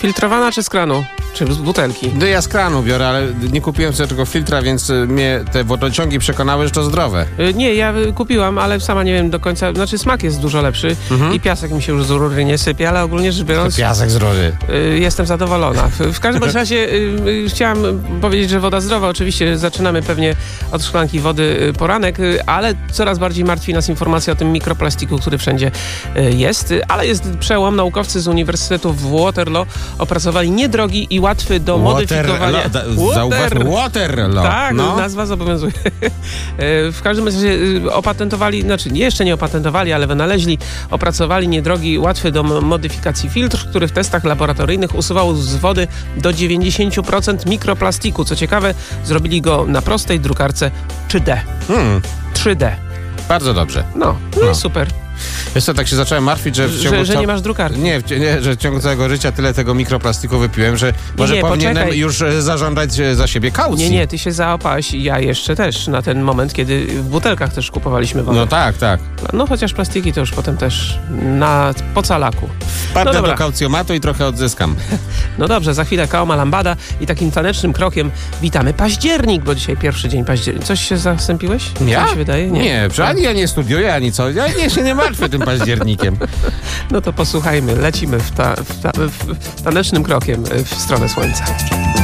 Filtrowana czy z kranu? Czy z butelki? No ja z kranu biorę, ale nie kupiłem sobie tego filtra, więc mnie te wodociągi przekonały, że to zdrowe. Nie, ja kupiłam, ale sama nie wiem do końca, znaczy smak jest dużo lepszy i piasek mi się już z rury nie sypie, ale ogólnie rzecz biorąc... To piasek z rury. Jestem zadowolona. W każdym razie chciałam powiedzieć, że woda zdrowa. Oczywiście zaczynamy pewnie od szklanki wody poranek, ale coraz bardziej martwi nas informacja o tym mikroplastiku, który wszędzie jest. Ale jest przełom. Naukowcy z Uniwersytetu w Waterloo opracowali niedrogi i łatwy do modyfikowania... Zauważmy, Waterloo. Tak, nazwa zobowiązuje. W każdym razie opatentowali, znaczy jeszcze nie opatentowali, ale wynaleźli, opracowali niedrogi, łatwy do modyfikacji filtr, który w testach laboratoryjnych usuwał z wody do 90% mikroplastiku. Co ciekawe, zrobili go na prostej drukarce 3D. 3D. Bardzo dobrze. No super. Wiesz co, tak się zacząłem martwić, że w ciągu... Że nie masz drukarki. Nie, że w ciągu całego życia tyle tego mikroplastiku wypiłem, że może powinienem poczekaj. już zażądać za siebie kaucji. Nie, ty się zaopałeś, ja jeszcze też, na ten moment, kiedy w butelkach też kupowaliśmy wodę. No tak. No chociaż plastiki to już potem też po calaku. Wpadnę do kaucjomatu i trochę odzyskam. No dobrze, za chwilę Kaoma Lambada i takim tanecznym krokiem witamy październik, bo dzisiaj pierwszy dzień października. Coś się zastąpiłeś? Ja? Co się wydaje? Nie, ani ja nie studiuję, ani co. Ja się nie martwię tym październikiem. No to posłuchajmy, lecimy w tanecznym krokiem w stronę słońca.